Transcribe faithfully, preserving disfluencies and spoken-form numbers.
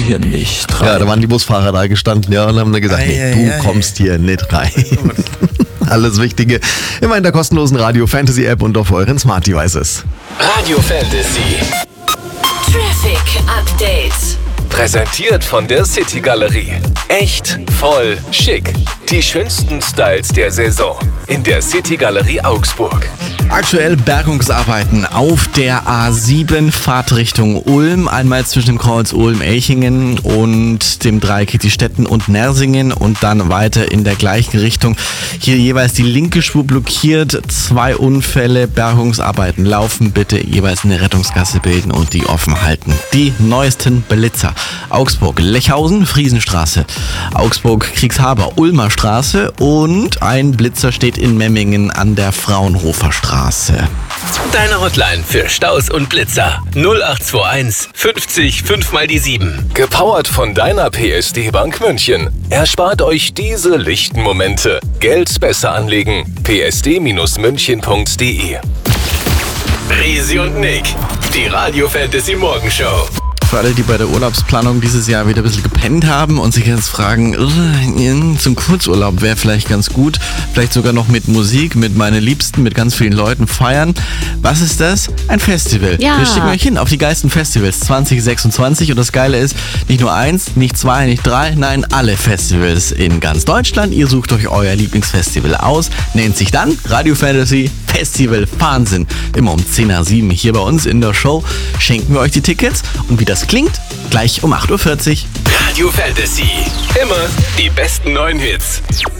hier nicht rein. Ja, da waren die Busfahrer da gestanden, ja, und haben dann gesagt, Ei, nee, ei, du ei. kommst hier nicht rein. Alles Wichtige immer in der kostenlosen Radio Fantasy App und auf euren Smart Devices. Radio Fantasy. Traffic Update. Präsentiert von der City Galerie. Echt, voll, schick. Die schönsten Styles der Saison. In der City Galerie Augsburg. Aktuell Bergungsarbeiten auf der A sieben, Fahrtrichtung Ulm. Einmal zwischen dem Kreuz Ulm-Elchingen und dem Dreieck Kitzstetten und Nersingen und dann weiter in der gleichen Richtung. Hier jeweils die linke Spur blockiert. Zwei Unfälle, Bergungsarbeiten laufen. Bitte jeweils eine Rettungsgasse bilden und die offen halten. Die neuesten Blitzer. Augsburg, Lechhausen, Friesenstraße. Augsburg, Kriegshaber, Ulmer Straße und ein Blitzer steht in Memmingen an der Fraunhofer Straße. Deine Hotline für Staus und Blitzer. null acht zwei eins fünfzig fünf mal die sieben. Gepowert von deiner P S D Bank München. Erspart euch diese lichten Momente. Geld besser anlegen. p s d München punkt d e. Risi und Nick. Die Radio Fantasy Morgenshow. Für alle, die bei der Urlaubsplanung dieses Jahr wieder ein bisschen gepennt haben und sich jetzt fragen, äh, zum Kurzurlaub wäre vielleicht ganz gut, vielleicht sogar noch mit Musik, mit meinen Liebsten, mit ganz vielen Leuten feiern. Was ist das? Ein Festival. Ja. Wir schicken euch hin auf die geilsten Festivals zwanzig sechsundzwanzig und das Geile ist, nicht nur eins, nicht zwei, nicht drei, nein, alle Festivals in ganz Deutschland. Ihr sucht euch euer Lieblingsfestival aus, nennt sich dann Radio Fantasy Festival Wahnsinn. Immer um zehn nach sieben hier bei uns in der Show schenken wir euch die Tickets und wie das klingt, gleich um acht Uhr vierzig. Radio Fantasy. Immer die besten neuen Hits.